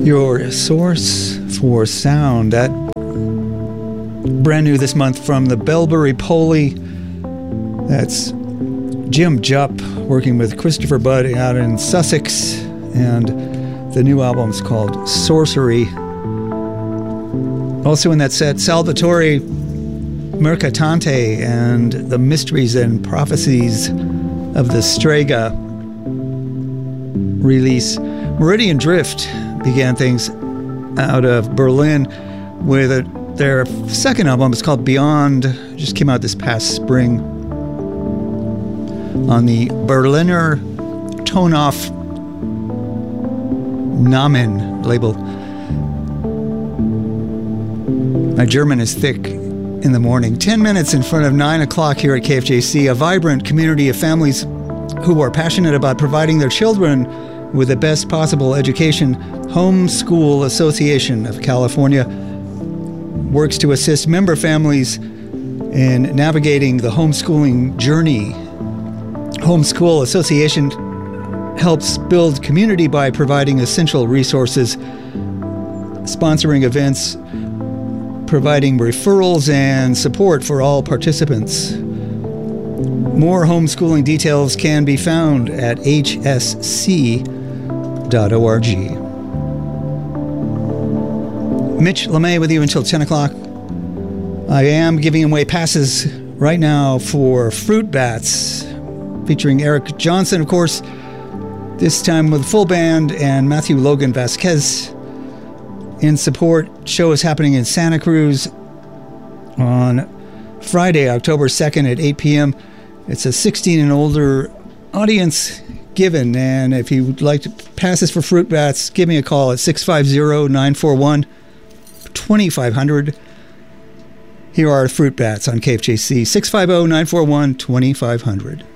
Your source for sound. That brand new this month from the Bellbury Poley. That's Jim Jupp working with Christopher Budd out in Sussex, and the new album's called Sorcery. Also in that set, Salvatore Mercatante and the Mysteries and Prophecies of the Strega release. Meridian Drift began things out of Berlin with their second album. It's called Beyond. Just came out this past spring on the Berliner Tonauf Namen label. My German is thick in the morning. 10 minutes in front of 9 o'clock here at KFJC, a vibrant community of families who are passionate about providing their children with the best possible education. Homeschool Association of California works to assist member families in navigating the homeschooling journey. Homeschool Association helps build community by providing essential resources, sponsoring events, providing referrals and support for all participants. More homeschooling details can be found at hsc.org. Mitch LeMay with you until 10 o'clock. I am giving away passes right now for Fruit Bats, featuring Eric Johnson, of course, this time with full band, and Matthew Logan Vasquez in support. Show is happening in Santa Cruz on Friday, October 2nd at 8 p.m. It's a 16 and older audience given, and if you would like to passes for Fruit Bats, give me a call at 650-941-2500. Here are Fruit Bats on KFJC, 650-941-2500.